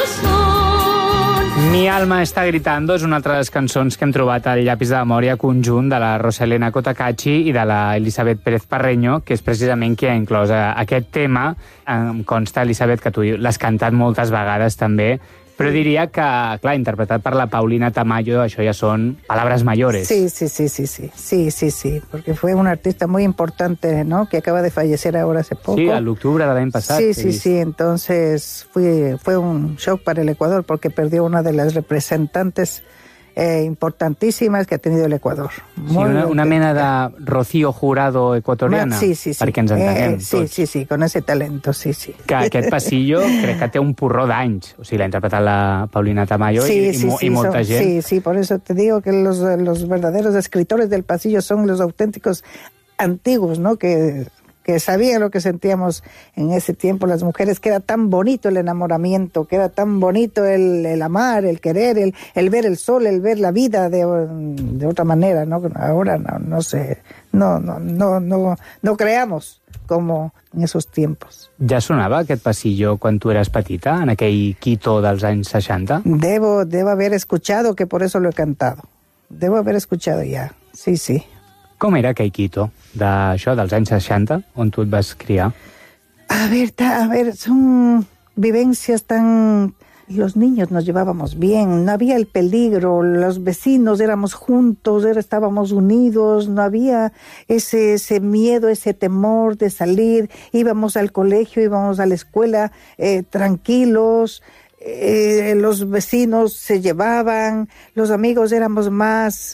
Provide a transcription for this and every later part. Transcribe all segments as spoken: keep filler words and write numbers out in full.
Mi alma està gritando és una altra de les cançons que hem trobat al llapis de memòria conjunt de la Roselena Cotacachi i de la Elisabet Pérez Parreño, que és precisament qui ha inclòs aquest tema. Em consta, Elisabet, que tu l'has cantat moltes vegades també, però diria que, clar, interpretat per la Paulina Tamayo, això ja són palabras mayores. Sí, sí, sí, sí, sí, sí, sí, sí, porque fue una artista muy importante, ¿no?, que acaba de fallecer ahora hace poco. Sí, al octubre de l'any passat. Sí, sí, sí, entonces fue, fue un shock para el Ecuador porque perdió una de las representantes Eh, importantíssimes que ha tenido el Ecuador. Sí, una, una mena de Rocío Jurado ecuatoriana, sí, sí, sí. perquè ens entenguem eh, sí, tots. Sí, sí, con ese talento, sí, sí. Que aquest passillo crec que té un porró d'anys, o sigui, l'ha interpretat la Paulina Tamayo sí, i, sí, i, sí, i molta son, gent. Sí, sí, por eso te digo que los, los verdaderos escritores del pasillo son los auténticos antiguos, ¿no?, que... que sabían lo que sentíamos en ese tiempo las mujeres, que era tan bonito el enamoramiento, que era tan bonito el, el amar, el querer, el, el ver el sol, el ver la vida de, de otra manera, ¿no? Ahora no, no sé, no, no, no, no, no creamos como en esos tiempos. Ja sonava aquest passillo quan tu eres petita, en aquell Quito dels anys seixanta? Debo, debo haber escuchado, que por eso lo he cantado. Debo haber escuchado ya, sí, sí. Com era aquell Quito d'això, dels anys seixanta, on tu et vas criar? A ver, ta, a ver, son vivencias tan... Los niños nos llevábamos bien, no había el peligro, los vecinos éramos juntos, era, estábamos unidos, no había ese, ese miedo, ese temor de salir, íbamos al colegio, íbamos a la escuela eh, tranquilos, eh, los vecinos se llevaban, los amigos éramos más...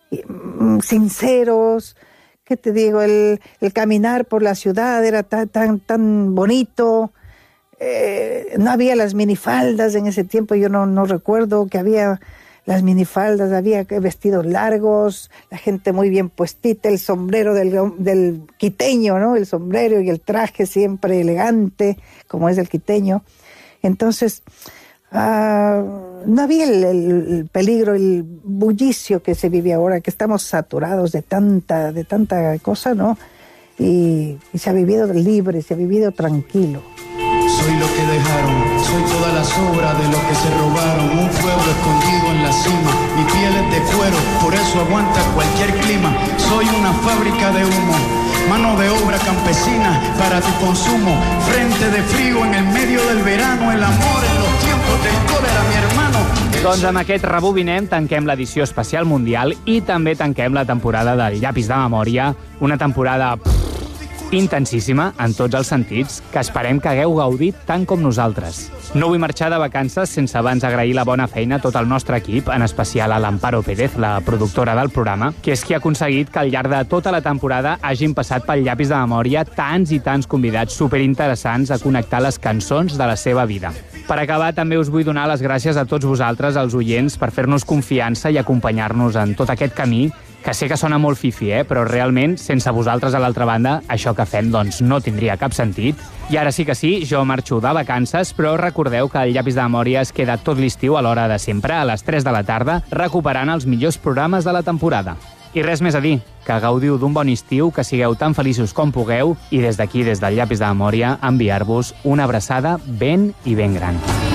sinceros, ¿qué te digo? El, el caminar por la ciudad era tan, tan, tan bonito. Eh, no había las minifaldas en ese tiempo, yo no, no recuerdo que había las minifaldas, había vestidos largos, la gente muy bien puestita, el sombrero del, del quiteño, ¿no? El sombrero y el traje siempre elegante, como es el quiteño. Entonces... Uh, no había el, el peligro, el bullicio que se vive ahora, que estamos saturados de tanta, de tanta cosa, ¿no? Y, y se ha vivido libre, se ha vivido tranquilo. Soy lo que dejaron, soy toda la sobra de lo que se robaron, un pueblo escondido en la cima, mi piel es de cuero, por eso aguanta cualquier clima, soy una fábrica de humo, mano de obra campesina para tu consumo, frente de frío en el medio del verano, el amor en los tiempos del cólera, mi hermano. Doncs amb aquest rebobinem tanquem l'edició especial mundial i també tanquem la temporada del Llapis de Memòria, una temporada pff, intensíssima en tots els sentits, que esperem que hagueu gaudit tant com nosaltres. No vull marxar de vacances sense abans agrair la bona feina a tot el nostre equip, en especial a l'Amparo Pérez, la productora del programa, que és qui ha aconseguit que al llarg de tota la temporada hagin passat pel Llapis de Memòria tants i tants convidats superinteressants a connectar les cançons de la seva vida. Per acabar, també us vull donar les gràcies a tots vosaltres, els oients, per fer-nos confiança i acompanyar-nos en tot aquest camí, que sé que sona molt fifi, eh? Però realment, sense vosaltres a l'altra banda, això que fem doncs, no tindria cap sentit. I ara sí que sí, jo marxo de vacances, però recordeu que el Llapis de Memòria es queda tot l'estiu a l'hora de sempre, a les tres de la tarda, recuperant els millors programes de la temporada. I res més a dir, que gaudiu d'un bon estiu, que sigueu tan feliços com pugueu, i des d'aquí, des del Llapis de Memòria, enviar-vos una abraçada ben i ben gran.